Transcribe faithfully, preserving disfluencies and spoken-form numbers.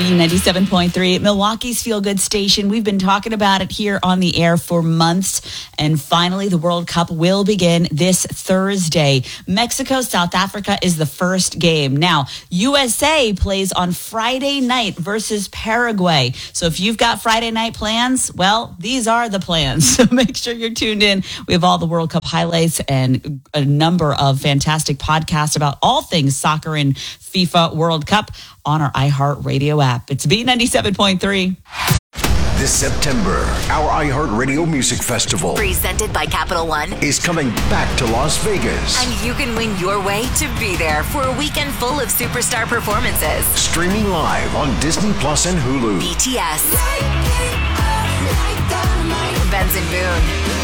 B ninety-seven point three, Milwaukee's Feel Good Station. We've been talking about it here on the air for months. And finally, the World Cup will begin this Thursday. Mexico, South Africa is the first game. Now, U S A plays on Friday night versus Paraguay. So if you've got Friday night plans, well, these are the plans. So make sure you're tuned in. We have all the World Cup highlights and a number of fantastic podcasts about all things soccer and FIFA World Cup on our iHeartRadio app. It's B ninety-seven point three. This September, our iHeartRadio Music Festival, presented by Capital One, is coming back to Las Vegas. And you can win your way to be there for a weekend full of superstar performances. Streaming live on Disney Plus and Hulu. B T S, Benson Boone,